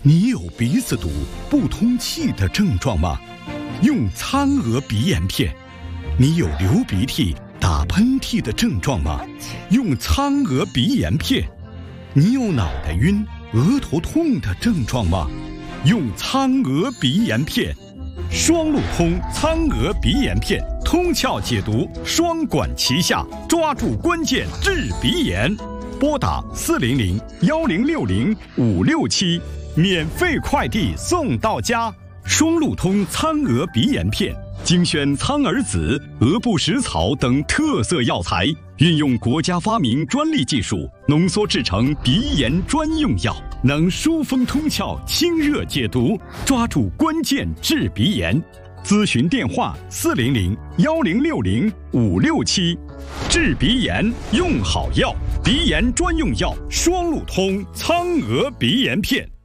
你有鼻子堵、不通气的症状吗？用苍娥鼻炎片。你有流鼻涕、打喷嚏的症状吗？用苍娥鼻炎片。你有脑袋晕、额头痛的症状吗？用苍娥鼻炎片。双路通苍娥鼻炎片，通窍解毒，双管齐下，抓住关键治鼻炎。拨打400-1060-567，免费快递送到家。双路通苍娥鼻炎片，精选苍耳子、鹅不食草等特色药材，运用国家发明专利技术，浓缩制成鼻炎专用药，能疏风通窍、清热解毒，抓住关键治鼻炎。咨询电话400-1060-567。治鼻炎用好药，鼻炎专用药双路通苍娥鼻炎片。